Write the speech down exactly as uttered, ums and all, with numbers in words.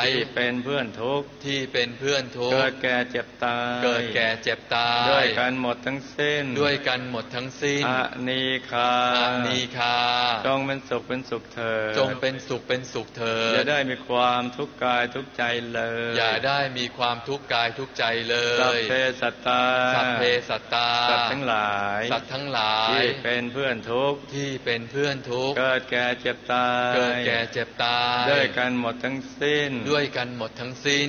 ที่เป็นเพื่อนทุกข์ที่เป็นเพื่อนทุกข์เกิดแก่เจ็บตายเกิดแก่เจ็บตายด้วยกันหมดทั้งสิ้นด้วยกันหมดทั้งสิ้นอนีคาอนีคาจงเป็นสุขเป็นสุขเถิดจงเป็นสุขเป็นสุขเถิดอย่าได้มีความทุกข์กายทุกข์ใจเลยอย่าได้มีความทุกข์กายทุกข์ใจเลยสัพเพสัตตาสัพเพสัตตาสัตว์ทั้งหลายสัตว์ทั้งหลายที่เป็นเพื่อนทุกข์ที่เป็นเพื่อนทุกข์เกิดแก่เจ็บตายเกิดแก่เจ็บตายด้วยกันหมดทั้งสิ้นด้วยกันหมดทั้งสิ้น